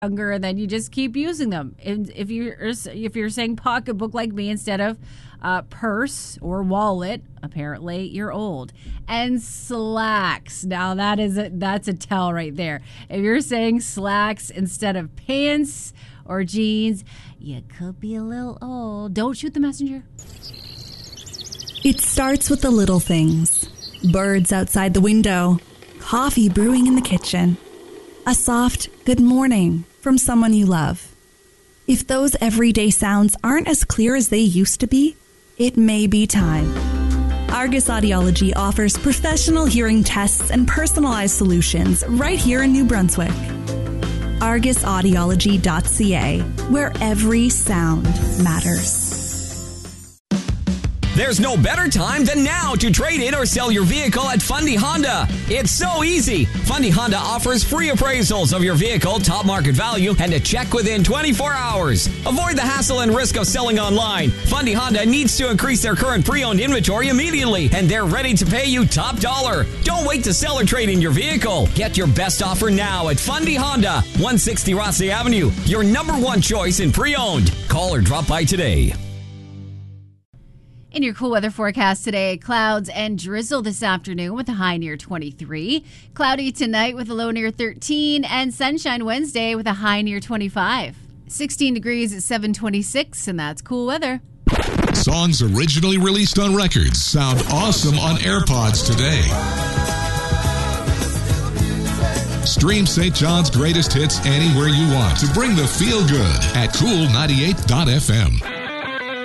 younger, and then you just keep using them. And if you're saying pocketbook like me instead of purse or wallet, apparently you're old. And slacks. Now that's a tell right there. If you're saying slacks instead of pants or jeans, you could be a little old. Don't shoot the messenger. It starts with the little things. Birds outside the window. Coffee brewing in the kitchen. A soft good morning from someone you love. If those everyday sounds aren't as clear as they used to be, it may be time. Argus Audiology offers professional hearing tests and personalized solutions right here in New Brunswick. ArgusAudiology.ca, where every sound matters. There's no better time than now to trade in or sell your vehicle at Fundy Honda. It's so easy. Fundy Honda offers free appraisals of your vehicle, top market value, and a check within 24 hours. Avoid the hassle and risk of selling online. Fundy Honda needs to increase their current pre-owned inventory immediately, and they're ready to pay you top dollar. Don't wait to sell or trade in your vehicle. Get your best offer now at Fundy Honda, 160 Rossley Avenue, your number one choice in pre-owned. Call or drop by today. In your cool weather forecast today, clouds and drizzle this afternoon with a high near 23. Cloudy tonight with a low near 13. And sunshine Wednesday with a high near 25. 16 degrees at 7:26, and that's cool weather. Songs originally released on records sound awesome on AirPods today. Stream St. John's greatest hits anywhere you want to bring the feel good at Cool 98.fm.